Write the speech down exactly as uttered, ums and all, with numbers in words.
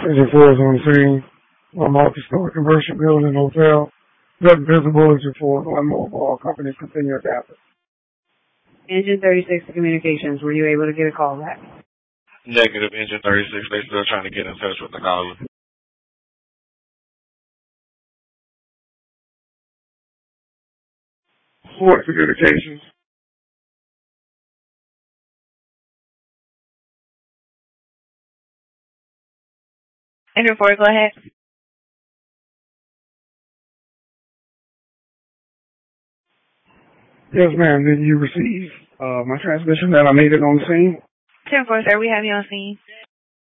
Engine four is on scene. A multi-story commercial building and hotel. Not visible. Engine four, one mobile companies continue adapting. Engine thirty-six Communications, were you able to get a call back? Negative, Engine thirty-six. They're still trying to get in touch with the caller. Ford Communications. Engine four, go ahead. Yes, ma'am. Did you receive uh, my transmission that I needed on the scene? ten four, sir, we have you on scene.